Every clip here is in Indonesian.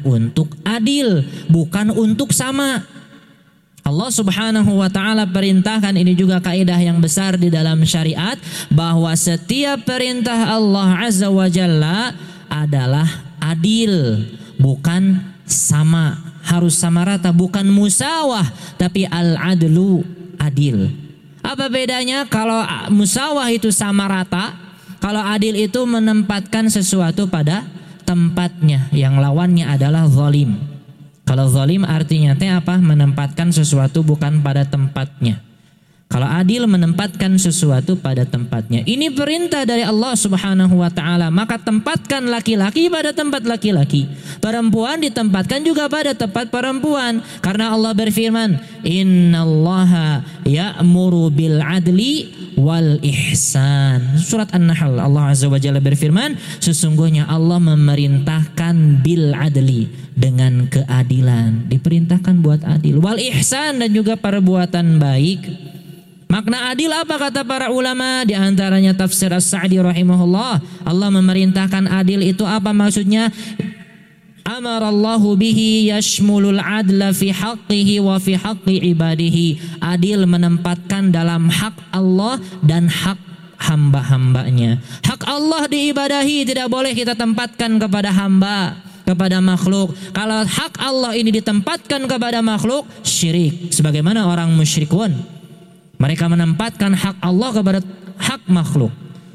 untuk adil, bukan untuk sama. Allah Subhanahu wa ta'ala perintahkan, ini juga kaidah yang besar di dalam syariat, bahwa setiap perintah Allah Azza wa Jalla adalah adil, bukan sama, harus sama rata, bukan musawah, tapi al-adlu, adil. Apa bedanya? Kalau musawah itu sama rata, kalau adil itu menempatkan sesuatu pada tempatnya, yang lawannya adalah zalim. Kalau zalim artinya apa? Menempatkan sesuatu bukan pada tempatnya. Kalau adil menempatkan sesuatu pada tempatnya. Ini perintah dari Allah Subhanahu wa ta'ala. Maka tempatkan laki-laki pada tempat laki-laki, perempuan ditempatkan juga pada tempat perempuan. Karena Allah berfirman, innallaha ya'muru bil adli wal ihsan. Surat An-Nahl, Allah Azza wa Jalla berfirman, sesungguhnya Allah memerintahkan bil adli, dengan keadilan. Diperintahkan buat adil. Wal ihsan, dan juga perbuatan baik. Makna adil apa kata para ulama? Di antaranya tafsir As-Sa'di rahimahullah, Allah memerintahkan adil itu apa maksudnya? Amarallahu bihi yashmulul adla fi haqqihi wa fi haqqi ibadihi. Adil menempatkan dalam hak Allah dan hak hamba-hambanya. Hak Allah diibadahi, tidak boleh kita tempatkan kepada hamba, kepada makhluk. Kalau hak Allah ini ditempatkan kepada makhluk, syirik. Sebagaimana orang musyrikun, mereka menempatkan hak Allah kepada hak makhluk,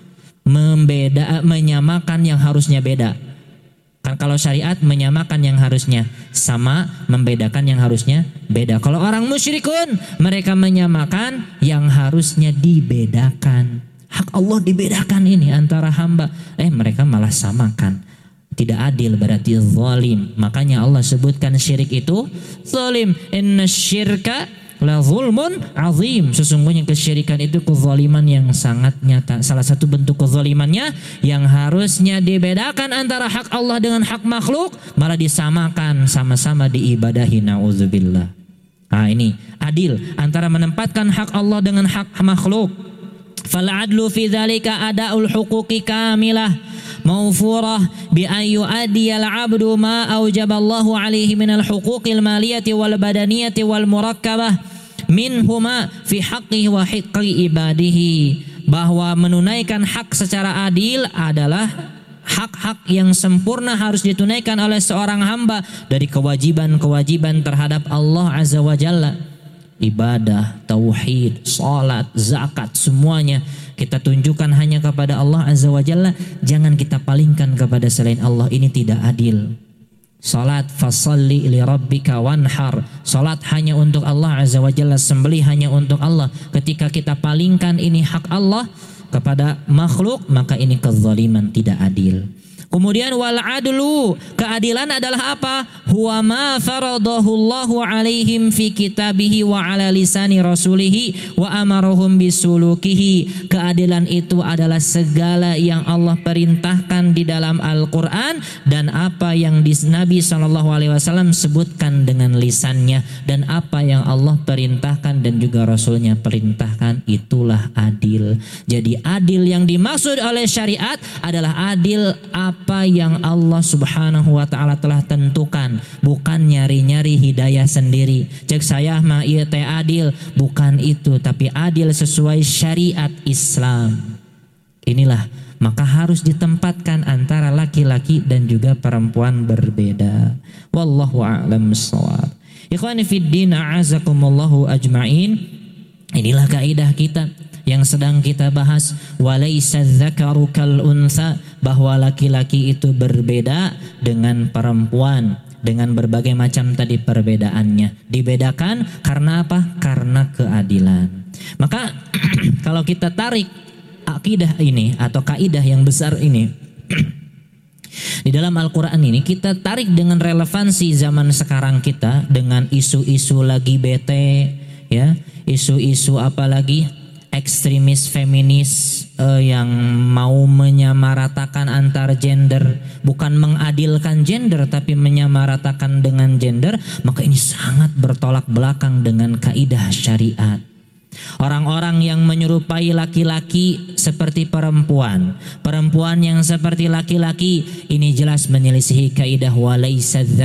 menyamakan yang harusnya beda. Kan kalau syariat menyamakan yang harusnya sama, membedakan yang harusnya beda. Kalau orang musyrikun, mereka menyamakan yang harusnya dibedakan. Hak Allah dibedakan ini antara hamba, mereka malah samakan. Tidak adil, berarti zalim. Makanya Allah sebutkan syirik itu zalim. Innasyirka la zulmun azim. Sesungguhnya kesyirikan itu kezaliman yang sangat nyata. Salah satu bentuk kezalimannya yang harusnya dibedakan antara hak Allah dengan hak makhluk, malah disamakan, sama-sama diibadahi. Nauzubillah. Ini adil antara menempatkan hak Allah dengan hak makhluk. Fal adlu fi dzalika ada'ul huquqi kamilah mawfurah bi an yu'addiyal 'abdu ma aujaballahu 'alaihi minal huquqil maliyati wal badaniyati wal murakkabah minhuma fi haqqihi wa haqqi ibadihi. Bahwa menunaikan hak secara adil adalah hak-hak yang sempurna harus ditunaikan oleh seorang hamba dari kewajiban-kewajiban terhadap Allah Azza wa Jalla. Ibadah, tauhid, salat, zakat, semuanya kita tunjukkan hanya kepada Allah Azza wa Jalla. Jangan kita palingkan kepada selain Allah. Ini tidak adil. Salat, fasalli li rabbika wanhar. Salat hanya untuk Allah Azza wa Jalla, sembelih hanya untuk Allah. Ketika kita palingkan ini hak Allah kepada makhluk, maka ini kezaliman, tidak adil. Kemudian wal adlu, keadilan adalah apa? Huwa ma faradahu Allahu alaihim fi kitabihi wa ala lisani rasulihi wa amarahum bisulukihi. Keadilan itu adalah segala yang Allah perintahkan di dalam Al-Qur'an dan apa yang Nabi SAW sebutkan dengan lisannya, dan apa yang Allah perintahkan dan juga Rasulnya perintahkan, itulah adil. Jadi adil yang dimaksud oleh syariat adalah adil apa yang Allah Subhanahu wa ta'ala telah tentukan, bukan nyari-nyari hidayah sendiri. Cek saya mah ieu teh adil, bukan itu, tapi adil sesuai syariat Islam. Inilah, maka harus ditempatkan antara laki-laki dan juga perempuan berbeda. Wallahu a'lam bissawab. Ikhwani fid din, a'azakumullahu ajma'in. Inilah kaidah kita yang sedang kita bahas, walaysa dzakaru kal untha, bahwa laki-laki itu berbeda dengan perempuan dengan berbagai macam tadi perbedaannya. Dibedakan karena apa? Karena keadilan. Maka kalau kita tarik akidah ini atau kaidah yang besar ini di dalam Al-Quran ini, kita tarik dengan relevansi zaman sekarang kita dengan isu-isu lagi bete, ya, isu-isu apa lagi? Ekstremis feminis yang mau menyamaratakan antar gender, bukan mengadilkan gender tapi menyamaratakan dengan gender, maka ini sangat bertolak belakang dengan kaidah syariat. Orang-orang yang menyerupai laki-laki seperti perempuan, perempuan yang seperti laki-laki, ini jelas menyelisihi kaidah walaysa